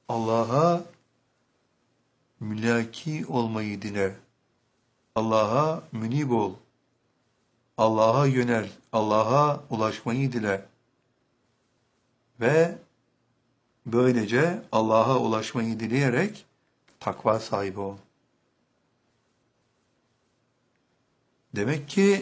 Allah'a mülaki olmayı dile. Allah'a münib ol. Allah'a yönel. Allah'a ulaşmayı dile. Ve böylece Allah'a ulaşmayı dileyerek takva sahibi ol. Demek ki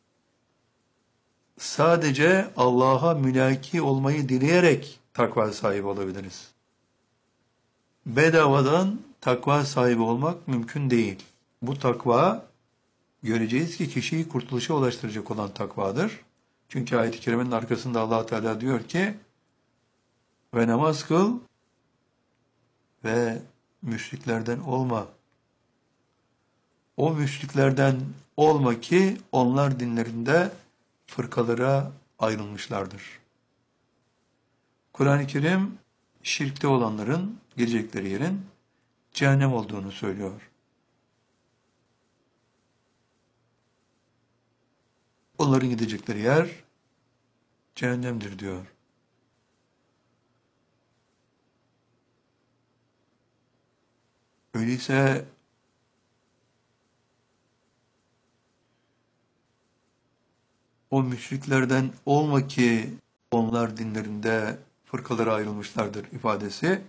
sadece Allah'a mülaki olmayı dileyerek takva sahibi olabiliriz. Bedavadan takva sahibi olmak mümkün değil. Bu takva, göreceğiz ki kişiyi kurtuluşa ulaştıracak olan takvadır. Çünkü ayet-i kerimenin arkasında Allah Teala diyor ki, ve namaz kıl ve müşriklerden olma. O müşriklerden olma ki onlar dinlerinde fırkalara ayrılmışlardır. Kur'an-ı Kerim şirkte olanların gelecekleri yerin cehennem olduğunu söylüyor. Onların gidecekleri yer cehennemdir diyor. Öyleyse o müşriklerden olma ki onlar dinlerinde fırkalara ayrılmışlardır ifadesi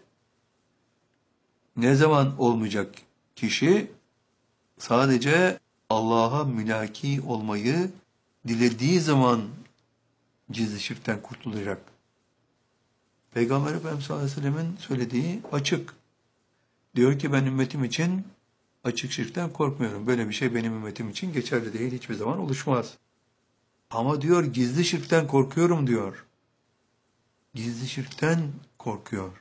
ne zaman olmayacak kişi? Sadece Allah'a mülaki olmayı dilediği zaman gizli şirkten kurtulacak. Peygamber Efendimiz sallallahu aleyhi ve sellemin söylediği açık. Diyor ki ben ümmetim için açık şirkten korkmuyorum. Böyle bir şey benim ümmetim için geçerli değil, hiçbir zaman oluşmaz. Ama diyor gizli şirkten korkuyorum diyor. Gizli şirkten korkuyor.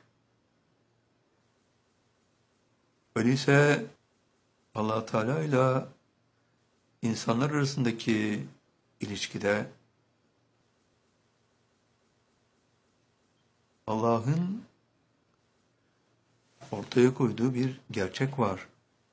Öyleyse Allah Teala ile insanlar arasındaki ilişkide Allah'ın ortaya koyduğu bir gerçek var.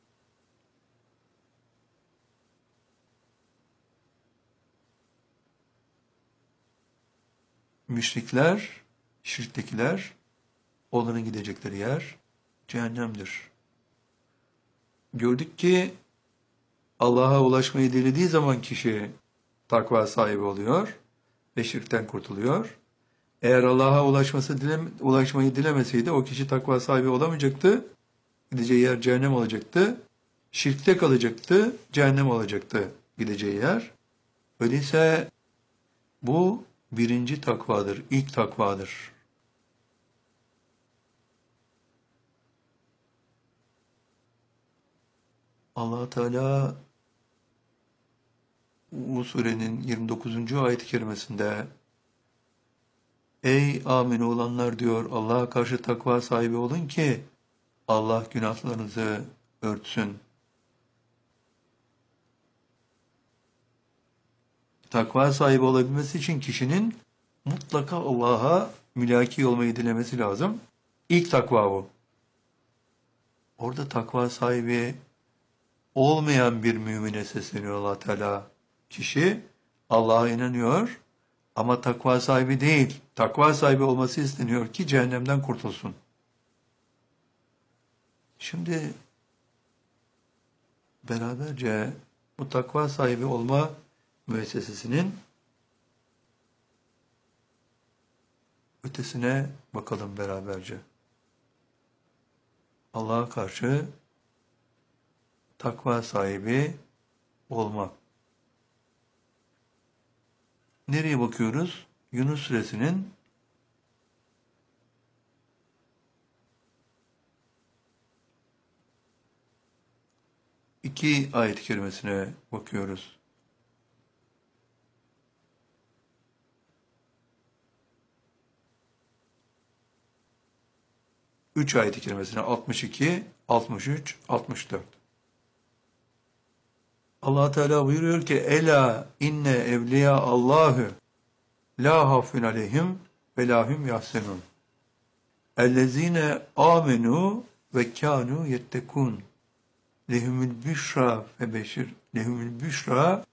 Müşrikler, şirktekiler, onların gidecekleri yer cehennemdir. Gördük ki Allah'a ulaşmayı dilediği zaman kişi takva sahibi oluyor ve şirkten kurtuluyor. Eğer Allah'a ulaşmayı dilemeseydi o kişi takva sahibi olamayacaktı. Gideceği yer cehennem olacaktı. Şirkte kalacaktı, cehennem olacaktı gideceği yer. Öyleyse bu birinci takvadır, ilk takvadır. Allah Teala bu surenin 29. ayet-i kerimesinde ey amin olanlar diyor Allah'a karşı takva sahibi olun ki Allah günahlarınızı örtsün. Takva sahibi olabilmesi için kişinin mutlaka Allah'a mülaki olmayı dilemesi lazım. İlk takva bu. Orada takva sahibi olmayan bir mümine sesleniyor Allah Teala. Kişi Allah'a inanıyor ama takva sahibi değil. Takva sahibi olması isteniyor ki cehennemden kurtulsun. Şimdi beraberce bu takva sahibi olma müessesesinin ötesine bakalım beraberce. Allah'a karşı takva sahibi olmak. Nereye bakıyoruz? Yunus suresinin 2 ayet-i kerimesine bakıyoruz. Üç ayet-i kerimesine 62, 63, 64. Allah Teala buyuruyor ki ela inne evliya Allahu la hafun aleyhim ve lahum yahsenun. Ellezine amenu ve kanu yettekun. Lehumul büşra ve beşir. Lehumul büşra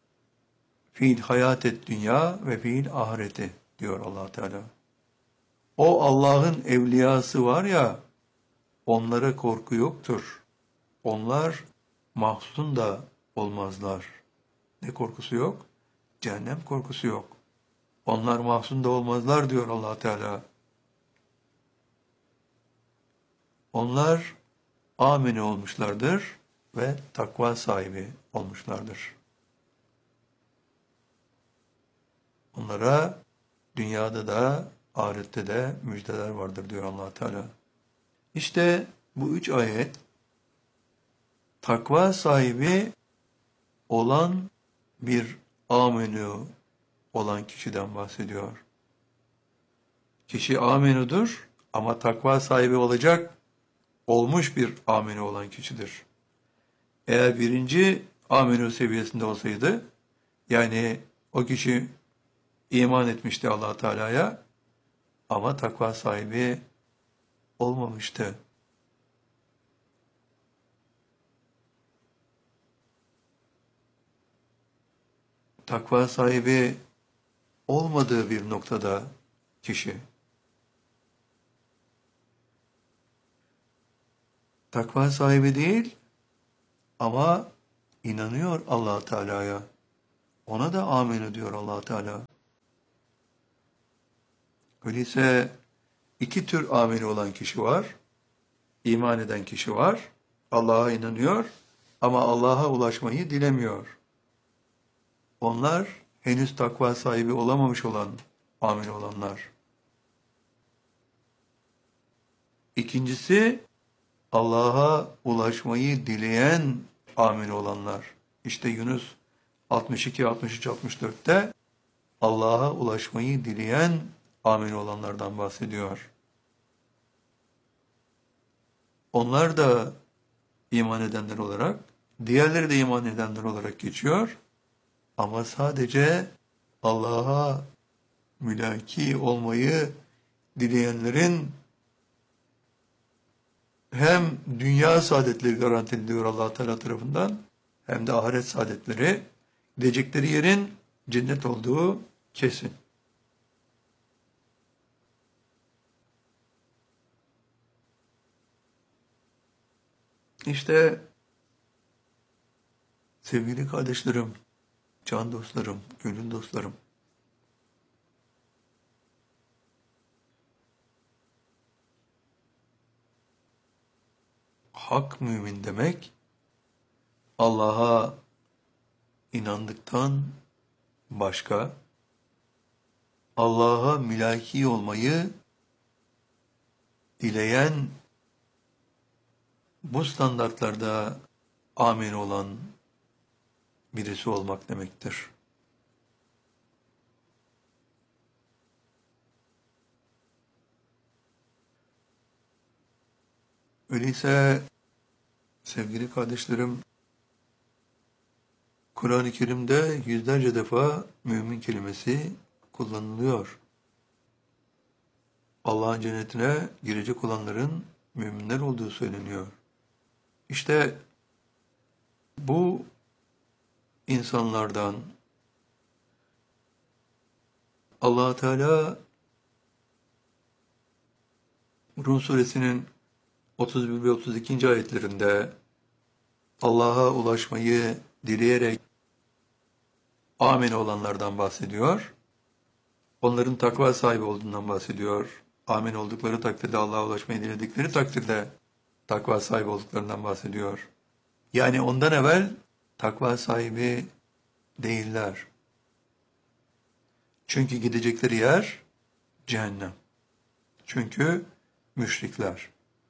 fiil hayatet dünya ve fiil ahireti diyor Allah Teala. O Allah'ın evliyası var ya, onlara korku yoktur. Onlar mahzun da olmazlar. Ne korkusu yok? Cehennem korkusu yok. Onlar mahzun da olmazlar diyor Allah Teala. Onlar amine olmuşlardır ve takva sahibi olmuşlardır. Onlara dünyada da ahirette de müjdeler vardır diyor Allah Teala. İşte bu 3 ayet takva sahibi olan bir amenü olan kişiden bahsediyor. Kişi amenudur ama takva sahibi olmuş bir amenü olan kişidir. Eğer birinci amenü seviyesinde olsaydı, yani o kişi iman etmişti Allah Teala'ya ama takva sahibi olmamıştı. Takva sahibi olmadığı bir noktada kişi takva sahibi değil ama inanıyor Allah Teala'ya. Ona da amin diyor Allah Teala. Öyleyse iki tür ameli olan kişi var. İman eden kişi var. Allah'a inanıyor ama Allah'a ulaşmayı dilemiyor. Onlar henüz takva sahibi olamamış olan amel olanlar. İkincisi Allah'a ulaşmayı dileyen amel olanlar. İşte Yunus 62, 63, 64'te Allah'a ulaşmayı dileyen amel olanlardan bahsediyor. Onlar da iman edenler olarak, diğerleri de iman edenler olarak geçiyor. Ama sadece Allah'a mülaki olmayı dileyenlerin hem dünya saadetleri garanti ediliyor Allah Teala tarafından hem de ahiret saadetleri, gidecekleri yerin cennet olduğu kesin. İşte sevgili kardeşlerim, can dostlarım, gönül dostlarım, hak mümin demek, Allah'a inandıktan başka, Allah'a mülaki olmayı dileyen, bu standartlarda amin olan birisi olmak demektir. Öyleyse sevgili kardeşlerim, Kur'an-ı Kerim'de yüzlerce defa mümin kelimesi kullanılıyor. Allah'ın cennetine girecek olanların müminler olduğu söyleniyor. İşte bu insanlardan Allah Teala Rum suresinin 31 ve 32. ayetlerinde Allah'a ulaşmayı dileyerek amin olanlardan bahsediyor. Onların takva sahibi olduğundan bahsediyor. Amin oldukları takdirde, Allah'a ulaşmayı diledikleri takdirde takva sahibi olduklarından bahsediyor. Yani ondan evvel takva sahibi değiller. Çünkü gidecekleri yer cehennem. Çünkü müşrikler.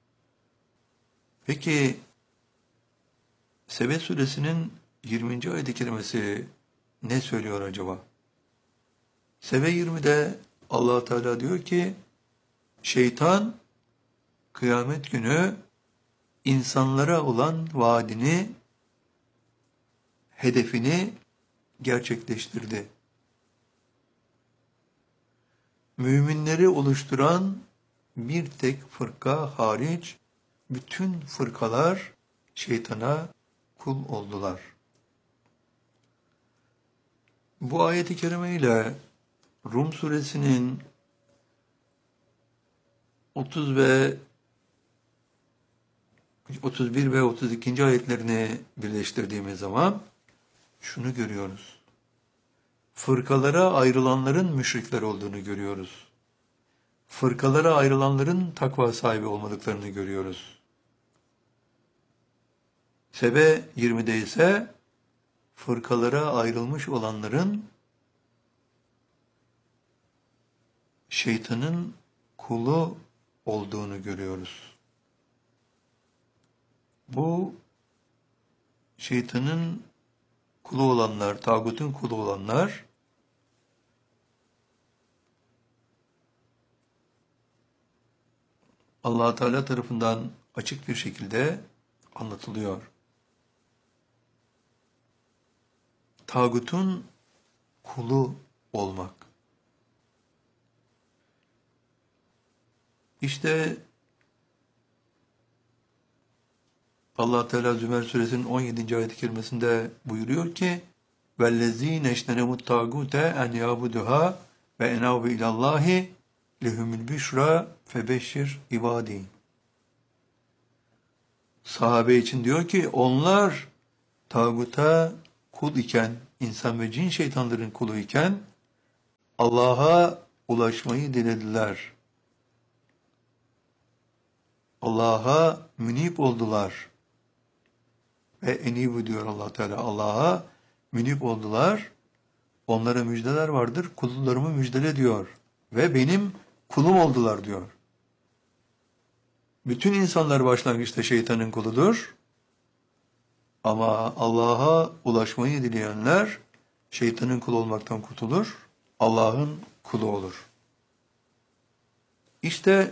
Peki Sebe suresinin 20. ayet-i kerimesi ne söylüyor acaba? Sebe 20'de Allah Teala diyor ki, şeytan kıyamet günü insanlara olan vaadini, hedefini gerçekleştirdi. Müminleri oluşturan bir tek fırka hariç bütün fırkalar şeytana kul oldular. Bu ayet-i kerime ile Rum suresinin 30 ve 31 ve 32. ayetlerini birleştirdiğimiz zaman şunu görüyoruz. Fırkalara ayrılanların müşrikler olduğunu görüyoruz. Fırkalara ayrılanların takva sahibi olmadıklarını görüyoruz. Sebe 20'de ise fırkalara ayrılmış olanların şeytanın kulu olduğunu görüyoruz. Bu şeytanın kulu olanlar, tağutun kulu olanlar Allah Teala tarafından açık bir şekilde anlatılıyor. Tağutun kulu olmak. İşte Allah Teala Zümer suresinin 17. ayet-i kerimesinde buyuruyor ki وَالَّذ۪ينَ اَشْتَنَمُ التَّاغُوتَ اَنْ يَعْبُدُهَا وَاَنَابُ اِلَى اللّٰهِ لِهُمُ الْبِشْرَى فَبَشِّرْ اِبَادِينَ. Sahabe için diyor ki onlar tağuta kul iken, insan ve cin şeytanların kulu iken Allah'a ulaşmayı dilediler. Allah'a münip oldular. Ve enibu diyor Allah Teala. Allah'a münip oldular. Onlara müjdeler vardır. Kullarımı müjdele diyor. Ve benim kulum oldular diyor. Bütün insanlar başlangıçta şeytanın kuludur. Ama Allah'a ulaşmayı dileyenler şeytanın kulu olmaktan kurtulur. Allah'ın kulu olur. İşte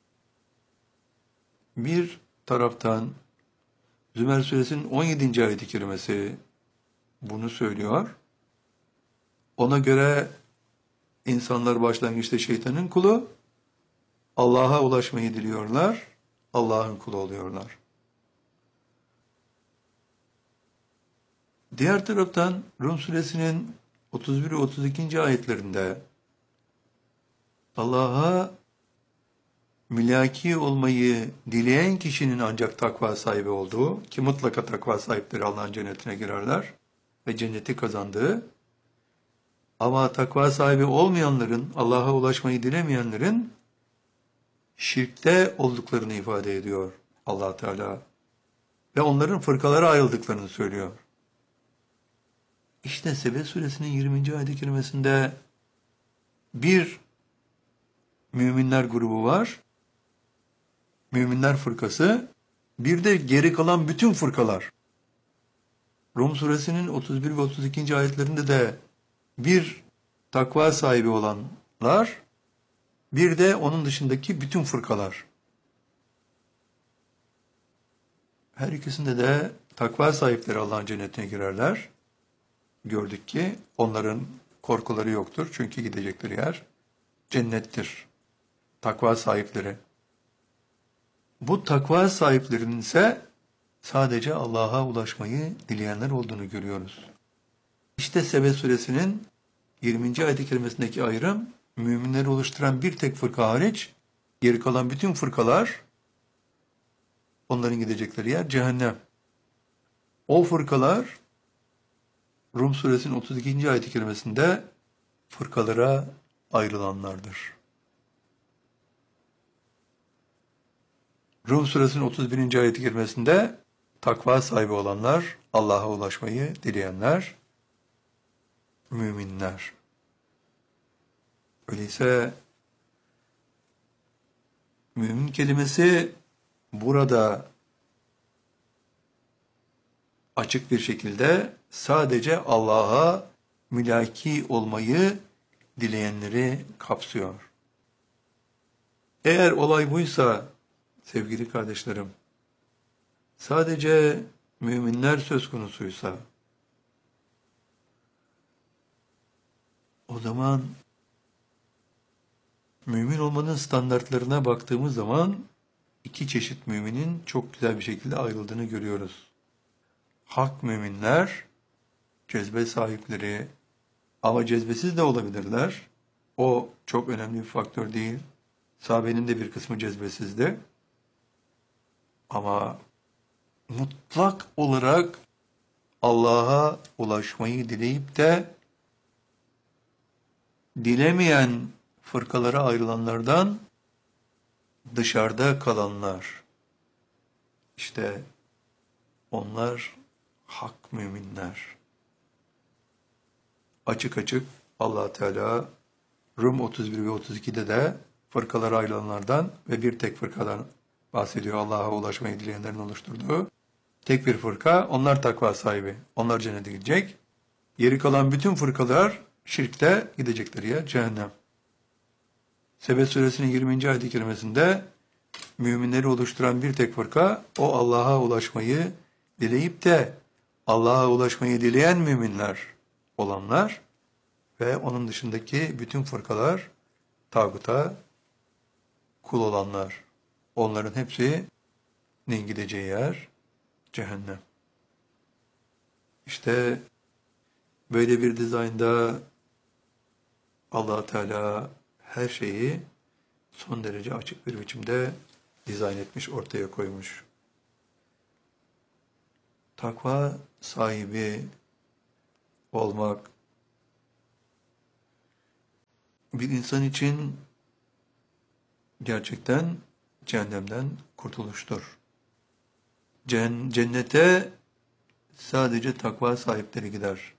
bir taraftan Zümer suresinin 17. ayet-i kerimesi bunu söylüyor. Ona göre insanlar başlangıçta şeytanın kulu, Allah'a ulaşmayı diliyorlar, Allah'ın kulu oluyorlar. Diğer taraftan Rum suresinin 31 ve 32. ayetlerinde Allah'a mülaki olmayı dileyen kişinin ancak takva sahibi olduğu, ki mutlaka takva sahipleri Allah'ın cennetine girerler ve cenneti kazandığı, ama takva sahibi olmayanların, Allah'a ulaşmayı dilemeyenlerin şirkte olduklarını ifade ediyor Allah Teala. Ve onların fırkalara ayrıldıklarını söylüyor. İşte Sebe suresinin 20. ayet-i kerimesinde bir müminler grubu var. Müminler fırkası. Bir de geri kalan bütün fırkalar. Rum suresinin 31 ve 32. ayetlerinde de bir takva sahibi olanlar, bir de onun dışındaki bütün fırkalar. Her ikisinde de takva sahipleri Allah'ın cennetine girerler. Gördük ki onların korkuları yoktur. Çünkü gidecekleri yer cennettir. Takva sahipleri. Bu takva sahiplerinin ise sadece Allah'a ulaşmayı dileyenler olduğunu görüyoruz. İşte Sebe suresinin 20. ayet-i kerimesindeki ayrım, müminleri oluşturan bir tek fırka hariç, geri kalan bütün fırkalar, onların gidecekleri yer cehennem. O fırkalar, Rum suresinin 32. ayet-i kerimesinde fırkalara ayrılanlardır. Rum suresinin 31. ayet-i kerimesinde takva sahibi olanlar, Allah'a ulaşmayı dileyenler, müminler. Öyleyse mümin kelimesi burada açık bir şekilde sadece Allah'a mülaki olmayı dileyenleri kapsıyor. Eğer olay buysa sevgili kardeşlerim, sadece müminler söz konusuysa, o zaman mümin olmanın standartlarına baktığımız zaman iki çeşit müminin çok güzel bir şekilde ayrıldığını görüyoruz. Hak müminler, cezbe sahipleri ama cezbesiz de olabilirler. O çok önemli bir faktör değil. Sahabenin de bir kısmı cezbesizdi. Ama mutlak olarak Allah'a ulaşmayı dileyip de dilemeyen fırkalara ayrılanlardan dışarıda kalanlar, işte onlar hak müminler. Açık açık Allah Teala Rum 31 ve 32'de de fırkalara ayrılanlardan ve bir tek fırkadan bahsediyor. Allah'a ulaşmayı dileyenlerin oluşturduğu tek bir fırka. Onlar takva sahibi. Onlar cennete gidecek. Geri kalan bütün fırkalar şirkte gidecekleri yer cehennem. Sebet suresinin 20. ayet-i kerimesinde müminleri oluşturan bir tek fırka, o Allah'a ulaşmayı dileyip de Allah'a ulaşmayı dileyen müminler olanlar ve onun dışındaki bütün fırkalar tağuta kul olanlar. Onların hepsinin gideceği yer cehennem. İşte böyle bir dizaynda Allah Teala her şeyi son derece açık bir biçimde dizayn etmiş, ortaya koymuş. Takva sahibi olmak bir insan için gerçekten cehennemden kurtuluştur. Cennete sadece takva sahipleri gider.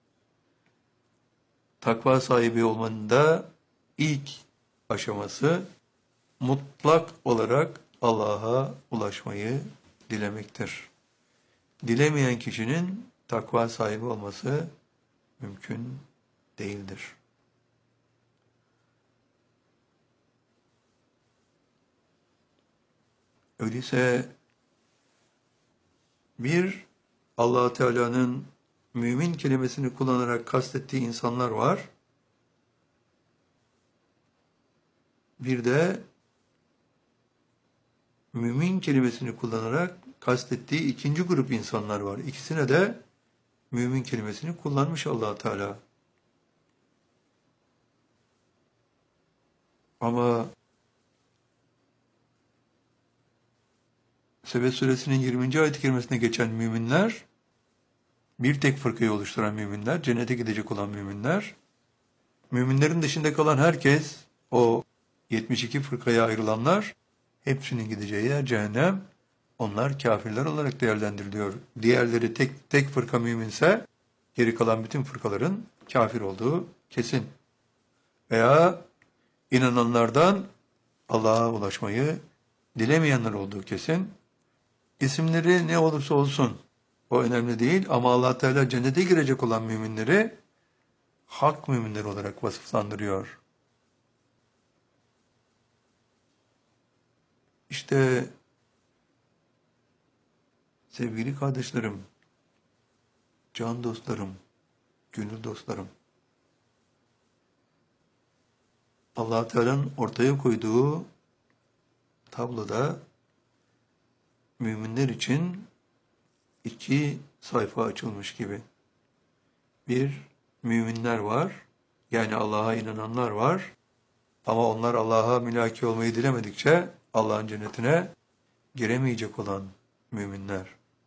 Takva sahibi olmanın da ilk aşaması mutlak olarak Allah'a ulaşmayı dilemektir. Dilemeyen kişinin takva sahibi olması mümkün değildir. Öyleyse bir Allah Teala'nın mümin kelimesini kullanarak kastettiği insanlar var. Bir de mümin kelimesini kullanarak kastettiği ikinci grup insanlar var. İkisine de mümin kelimesini kullanmış Allah Teala. Ama Sebet suresinin 20. ayet-i kerimesine geçen müminler, bir tek fırkayı oluşturan müminler, cennete gidecek olan müminler, müminlerin dışında kalan herkes, o 72 fırkaya ayrılanlar, hepsinin gideceği yer cehennem. Onlar kafirler olarak değerlendiriliyor. Diğerleri tek fırka müminse, geri kalan bütün fırkaların kafir olduğu kesin. Veya inananlardan Allah'a ulaşmayı dilemeyenler olduğu kesin. İsimleri ne olursa olsun o önemli değil ama Allah Teala cennete girecek olan müminleri hak müminler olarak vasıflandırıyor. İşte sevgili kardeşlerim, can dostlarım, gönül dostlarım, Allah Teala'nın ortaya koyduğu tabloda müminler için iki sayfa açılmış gibi. Bir, müminler var, yani Allah'a inananlar var ama onlar Allah'a mülaki olmayı dilemedikçe Allah'ın cennetine giremeyecek olan müminler.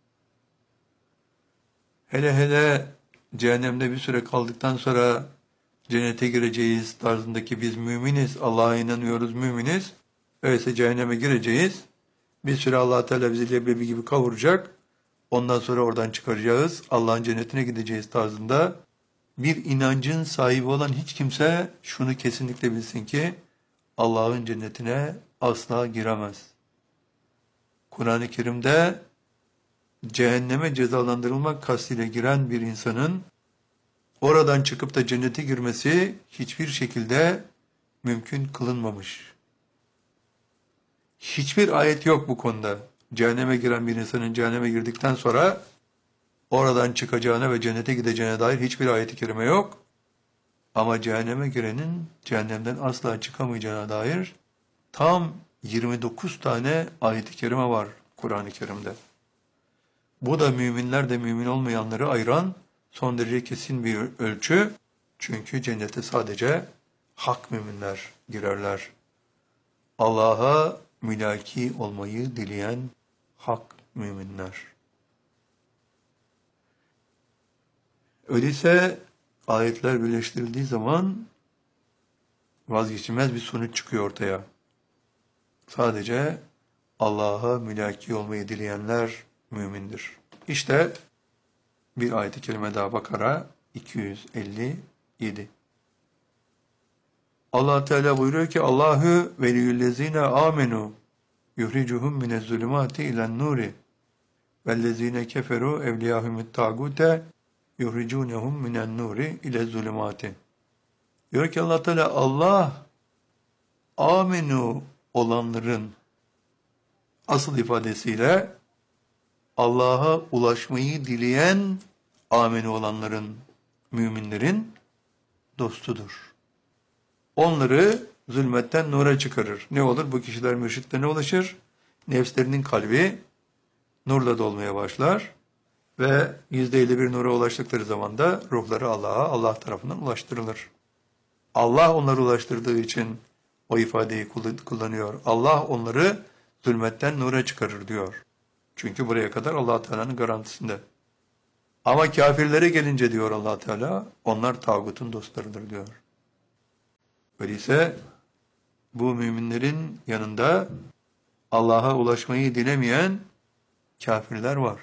Hele hele cehennemde bir süre kaldıktan sonra cennete gireceğiz tarzındaki biz müminiz, Allah'a inanıyoruz, müminiz. Öyleyse cehenneme gireceğiz. Bir süre Allah Teala bizi leblebi gibi kavuracak. Ondan sonra oradan çıkaracağız. Allah'ın cennetine gideceğiz tarzında bir inancın sahibi olan hiç kimse şunu kesinlikle bilsin ki Allah'ın cennetine asla giremez. Kur'an-ı Kerim'de cehenneme cezalandırılmak kastıyla giren bir insanın oradan çıkıp da cennete girmesi hiçbir şekilde mümkün kılınmamış. Hiçbir ayet yok bu konuda. Cehenneme giren bir insanın cehenneme girdikten sonra oradan çıkacağına ve cennete gideceğine dair hiçbir ayet-i kerime yok. Ama cehenneme girenin cehennemden asla çıkamayacağına dair tam 29 tane ayet-i kerime var Kur'an-ı Kerim'de. Bu da müminler de mümin olmayanları ayıran son derece kesin bir ölçü. Çünkü cennete sadece hak müminler girerler. Allah'a mülaki olmayı dileyen hak müminler. Öyleyse ayetler birleştirildiği zaman vazgeçilmez bir sonuç çıkıyor ortaya. Sadece Allah'a mülaki olmayı dileyenler mümindir. İşte bir ayet-i kerime daha Bakara 257. Allah Teala buyuruyor ki Allahu veliyyüllezine amenu yuhricuhum minezzulumati ilen nuri vellezine keferu evliyahumut tagute yuhricunhum minen nuri ile zulumati. Diyor ki Allah Teala Allah amenu olanların asıl ifadesiyle Allah'a ulaşmayı dileyen amenu olanların, müminlerin dostudur. Onları zulmetten nura çıkarır. Ne olur? Bu kişiler mürşitlerine ulaşır. Nefslerinin kalbi nurla dolmaya başlar ve %51 nura ulaştıkları zaman da ruhları Allah'a, Allah tarafından ulaştırılır. Allah onları ulaştırdığı için o ifadeyi kullanıyor. Allah onları zulmetten nura çıkarır diyor. Çünkü buraya kadar Allah Teala'nın garantisinde. Ama kafirlere gelince diyor Allah Teala, onlar tağutun dostlarıdır diyor. Öyleyse bu müminlerin yanında Allah'a ulaşmayı dilemeyen kafirler var.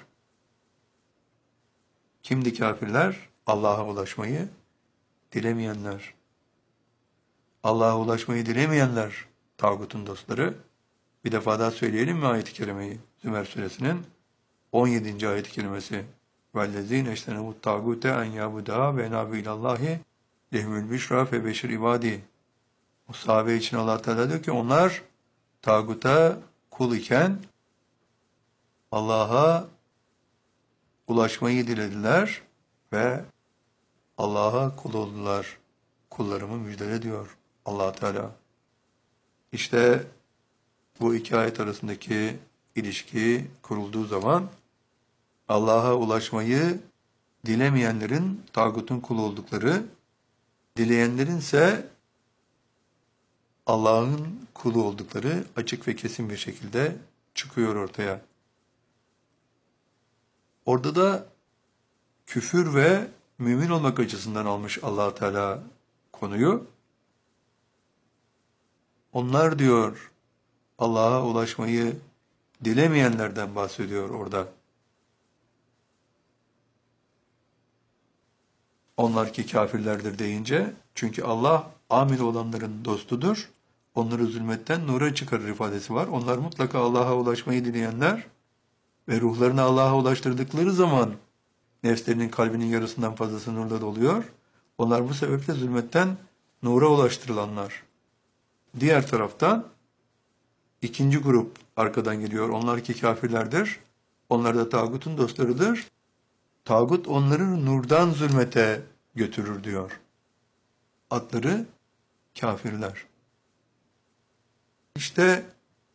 Kimdi kafirler? Allah'a ulaşmayı dilemeyenler. Allah'a ulaşmayı dilemeyenler tağutun dostları. Bir defa daha söyleyelim mi ayet-i kerimeyi? Zümer suresinin 17. ayet-i kerimesi. وَالَّذ۪ينَ اَجْتَنَبُوا الطَّاغُوتَ اَنْ يَعْبُدَهَا وَاَنَابُوا اِلَى اللّٰهِ لَهُمُ الْبِشْرَى فَبَشِّرْ عِبَادِهِ. O sahabe için Allah Teala diyor ki onlar tağuta kul iken Allah'a ulaşmayı dilediler ve Allah'a kul oldular. Kullarımı müjdele diyor Allah Teala. İşte bu iki ayet arasındaki ilişki kurulduğu zaman Allah'a ulaşmayı dilemeyenlerin tağutun kulu oldukları, dileyenlerin ise Allah'ın kulu oldukları açık ve kesin bir şekilde çıkıyor ortaya. Orada da küfür ve mümin olmak açısından almış Allah Teala konuyu. Onlar diyor Allah'a ulaşmayı dilemeyenlerden bahsediyor orada. Onlar ki kafirlerdir deyince, çünkü Allah amil olanların dostudur. Onları zulmetten nura çıkarır ifadesi var. Onlar mutlaka Allah'a ulaşmayı dileyenler ve ruhlarını Allah'a ulaştırdıkları zaman nefslerinin kalbinin yarısından fazlası nurla doluyor. Onlar bu sebeple zulmetten nura ulaştırılanlar. Diğer taraftan ikinci grup arkadan geliyor. Onlar ki kafirlerdir. Onlar da tağutun dostlarıdır. Tağut onları nurdan zulmete götürür diyor. Adları kafirler. İşte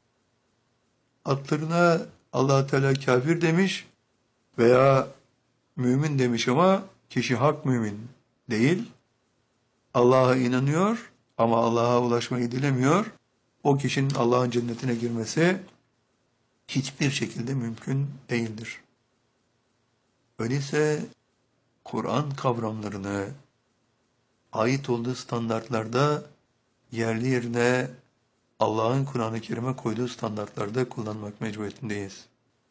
adlarına Allah Teala kafir demiş veya mümin demiş ama kişi hak mümin değil. Allah'a inanıyor ama Allah'a ulaşmayı dilemiyor. O kişinin Allah'ın cennetine girmesi hiçbir şekilde mümkün değildir. Öyleyse Kur'an kavramlarını ait olduğu standartlarda yerli yerine Allah'ın Kur'an-ı Kerim'e koyduğu standartlarda kullanmak mecburiyetindeyiz.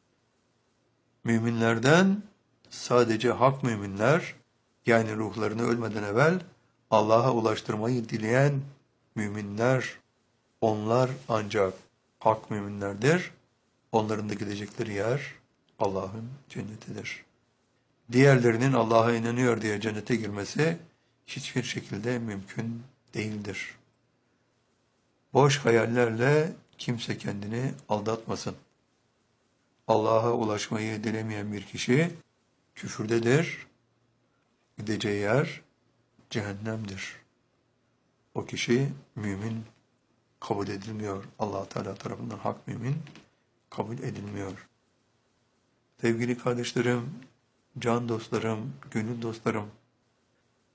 Müminlerden sadece hak müminler, yani ruhlarını ölmeden evvel Allah'a ulaştırmayı dileyen müminler, onlar ancak hak müminlerdir. Onların da gidecekleri yer Allah'ın cennetidir. Diğerlerinin Allah'a inanıyor diye cennete girmesi hiçbir şekilde mümkün değildir. Boş hayallerle kimse kendini aldatmasın. Allah'a ulaşmayı dilemeyen bir kişi küfürdedir. Gideceği yer cehennemdir. O kişi mümin kabul edilmiyor. Allah Teala tarafından hak mümin kabul edilmiyor. Sevgili kardeşlerim, can dostlarım, gönül dostlarım,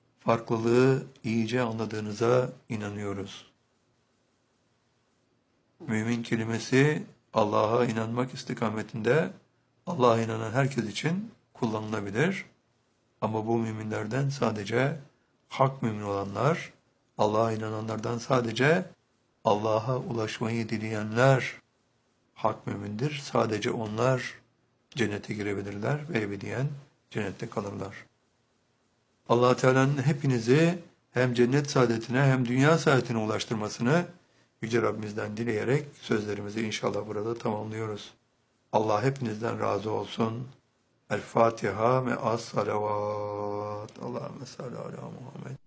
farklılığı iyice anladığınıza inanıyoruz. Mümin kelimesi Allah'a inanmak istikametinde Allah'a inanan herkes için kullanılabilir. Ama bu müminlerden sadece hak mümin olanlar, Allah'a inananlardan sadece Allah'a ulaşmayı dileyenler hak mümindir. Sadece onlar cennete girebilirler ve ebediyen cennette kalırlar. Allah Teala'nın hepinizi hem cennet saadetine hem dünya saadetine ulaştırmasını Yüce Rabbimizden dileyerek sözlerimizi inşallah burada tamamlıyoruz. Allah hepinizden razı olsun. El Fatiha ve as salavat. Allahümme salli ala Muhammed.